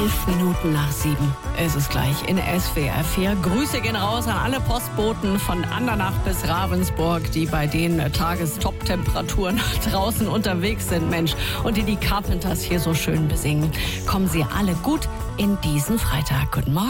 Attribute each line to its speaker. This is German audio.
Speaker 1: 11 Minuten nach 7 ist es gleich in SWR 4. Grüße gehen raus an alle Postboten von Andernach bis Ravensburg, die bei den Tagestop-Temperaturen draußen unterwegs sind, Mensch. Und die Carpenters hier so schön besingen. Kommen Sie alle gut in diesen Freitag. Guten Morgen.